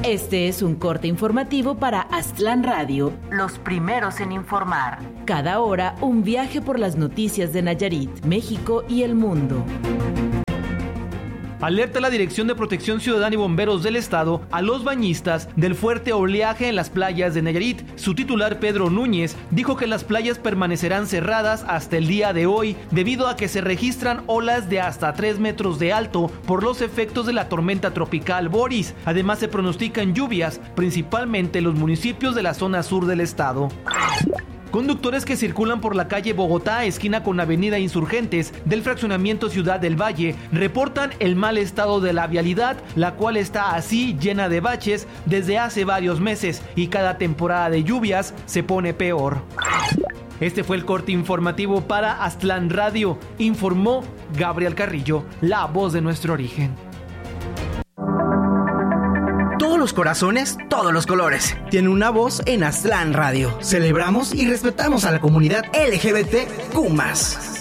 Este es un corte informativo para Aztlán Radio, los primeros en informar. Cada hora, un viaje por las noticias de Nayarit, México y el mundo. Alerta la Dirección de Protección Ciudadana y Bomberos del Estado a los bañistas del fuerte oleaje en las playas de Nayarit. Su titular, Pedro Núñez, dijo que las playas permanecerán cerradas hasta el día de hoy debido a que se registran olas de hasta 3 metros de alto por los efectos de la tormenta tropical Boris. Además, se pronostican lluvias, principalmente en los municipios de la zona sur del estado. Conductores que circulan por la calle Bogotá, esquina con Avenida Insurgentes del fraccionamiento Ciudad del Valle, reportan el mal estado de la vialidad, la cual está así llena de baches desde hace varios meses y cada temporada de lluvias se pone peor. Este fue el corte informativo para Aztlán Radio, informó Gabriel Carrillo, la voz de nuestro origen. Todos los corazones, todos los colores. Tiene una voz en Aztlán Radio. Celebramos y respetamos a la comunidad LGBTQ+.